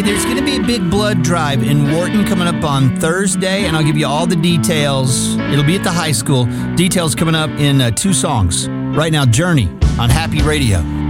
Hey, there's going to be a big blood drive in Wharton coming up on Thursday, and I'll give you all the details. It'll be at the high school. Details coming up in 2 songs. Right now, Journey on Happy Radio.